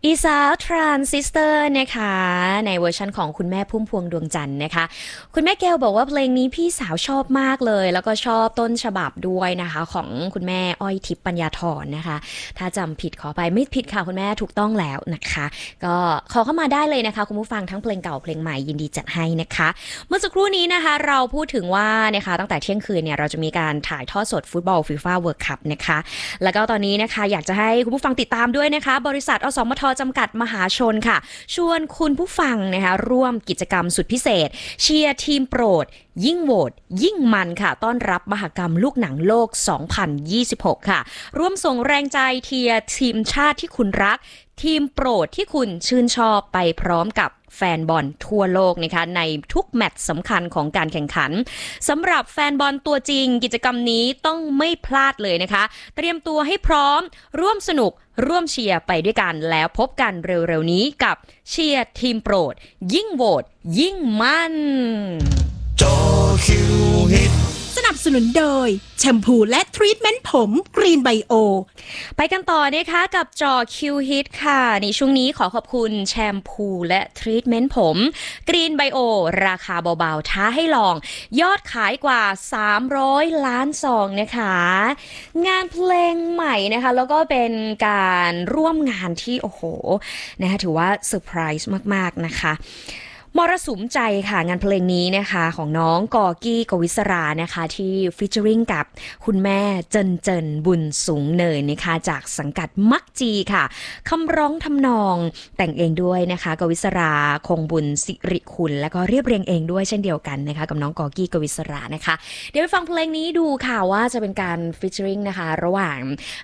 ดีสาวทรานซิสเตอร์นะคะในเวอร์ชันของคุณแม่พุ่มพวงดวงจันทร์นะคะคุณแม่แก้วบอกว่าเพลงนี้พี่สาวชอบมากเลยแล้วก็ชอบต้นฉบับด้วยนะคะของคุณแม่อ้อยทิพย์ปัญญาธรนะคะถ้าจำผิดขอไปไม่ผิดค่ะคุณแม่ถูกต้องแล้วนะคะก็ขอเข้ามาได้เลยนะคะคุณผู้ฟังทั้งเพลงเก่าเพลงใหม่ยินดีจัดให้นะคะเมื่อสักครู่นี้นะคะเราพูดถึงว่านะคะตั้งแต่เที่ยงคืนเนี่ยเราจะมีการถ่ายทอดสดฟุตบอลฟีฟ่าเวิลด์คัพนะคะแล้วก็ตอนนี้นะคะอยากจะให้คุณผู้ฟังติดตามด้วยนะคะบริษัทอสมทจำกัดมหาชนค่ะชวนคุณผู้ฟังนะคะร่วมกิจกรรมสุดพิเศษเชียร์ทีมโปรดยิ่งโหวตยิ่งมันค่ะต้อนรับมหกรรมลูกหนังโลก 2026 ค่ะร่วมส่งแรงใจเชียร์ทีมชาติที่คุณรักทีมโปรดที่คุณชื่นชอบไปพร้อมกับแฟนบอลทั่วโลกนะคะในทุกแมตช์สำคัญของการแข่งขันสำหรับแฟนบอลตัวจริงกิจกรรมนี้ต้องไม่พลาดเลยนะคะเตรียมตัวให้พร้อมร่วมสนุกร่วมเชียร์ไปด้วยกันแล้วพบกันเร็วๆนี้กับเชียร์ทีมโปรดยิ่งโหวตยิ่งมันจอคิวฮิตสนับสนุนโดยแชมพูและทรีทเมนต์ผมกรีนไบโอไปกันต่อนะคะกับจอคิวฮิตค่ะในช่วงนี้ขอขอบคุณแชมพูและทรีทเมนต์ผมกรีนไบโอราคาเบาๆท้าให้ลองยอดขายกว่า300ล้านซองนะคะงานเพลงใหม่นะคะแล้วก็เป็นการร่วมงานที่โอ้โหนะคะถือว่าเซอร์ไพรส์มากๆนะคะมรสุมใจค่ะงานเพลงนี้นะคะของน้องกอกี้กวิศรานะคะที่ฟีเจอริงกับคุณแม่เจินบุญสูงเนินนะคะจากสังกัดมักจีค่ะคำร้องทำนองแต่งเองด้วยนะคะกวิศราคงบุญสิริคุณแล้วก็เรียบเรียงเองด้วยเช่นเดียวกันนะคะกับน้องกอกี้กวิศรานะคะเดี๋ยวไปฟังเพลงนี้ดูค่ะว่าจะเป็นการฟีเจอริงนะคะระหว่าง